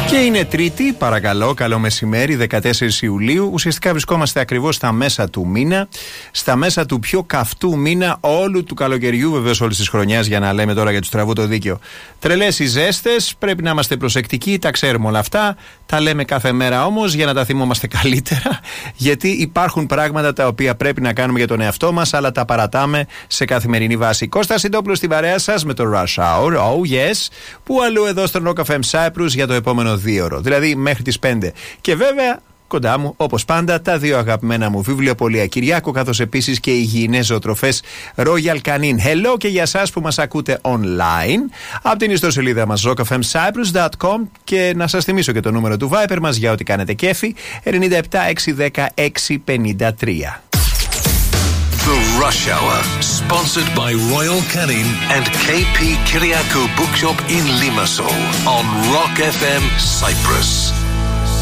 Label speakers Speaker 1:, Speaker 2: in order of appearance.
Speaker 1: Και είναι Τρίτη, παρακαλώ, καλό μεσημέρι, 14 Ιουλίου. Ουσιαστικά βρισκόμαστε ακριβώς στα μέσα του μήνα, στα μέσα του πιο καυτού μήνα όλου του καλοκαιριού, βεβαίως όλης της χρονιάς, για να λέμε τώρα για τους τραβού το δίκαιο. Τρελές οι ζέστες, πρέπει να είμαστε προσεκτικοί, τα ξέρουμε όλα αυτά. Τα λέμε κάθε μέρα όμως για να τα θυμόμαστε καλύτερα, γιατί υπάρχουν πράγματα τα οποία πρέπει να κάνουμε για τον εαυτό μας, αλλά τα παρατάμε σε καθημερινή βάση. Κώστα Συντόπουλος στην παρέα σας με το Rush Hour, oh yes, που αλλού εδώ στο Rock FM Cyprus για το επόμενο 2ωρο, δηλαδή μέχρι τις 5. Και βέβαια κοντά μου, όπως πάντα, τα δύο αγαπημένα μου βιβλιοπωλεία Κυριάκο, καθώς επίσης και οι υγιεινές ζωοτροφές Royal Canin. Hello και για εσάς που μας ακούτε online από την ιστοσελίδα μας rockfmcyprus.com, και να σας θυμίσω και το νούμερο του Viper μας για ό,τι κάνετε κέφι, 97 610 653.
Speaker 2: The Rush Hour, sponsored by Royal Canin and KP Kyriakou Bookshop in Limassol on Rock FM Cyprus.